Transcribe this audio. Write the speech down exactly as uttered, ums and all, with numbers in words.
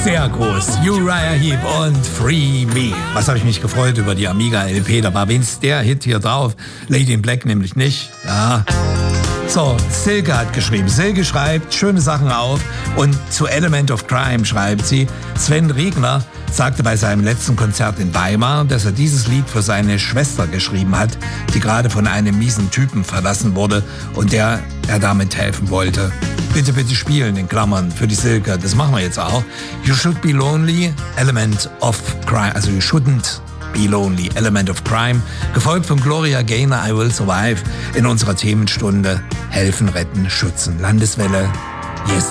Sehr groß. Uriah Heep und Free Me. Was habe ich mich gefreut über die Amiga L P. Da war wenigstens der Hit hier drauf. Lady in Black nämlich nicht. Ja. So, Silke hat geschrieben. Silke schreibt schöne Sachen auf und zu Element of Crime schreibt sie: Sven Regner sagte bei seinem letzten Konzert in Weimar, dass er dieses Lied für seine Schwester geschrieben hat, die gerade von einem miesen Typen verlassen wurde und der er damit helfen wollte. Bitte, bitte spielen, in Klammern, für die Silke. Das machen wir jetzt auch. You Should Be Lonely, Element of Crime. Also You Shouldn't Be Lonely, Element of Crime. Gefolgt von Gloria Gaynor, I Will Survive. In unserer Themenstunde Helfen, Retten, Schützen. Landeswelle. Yes.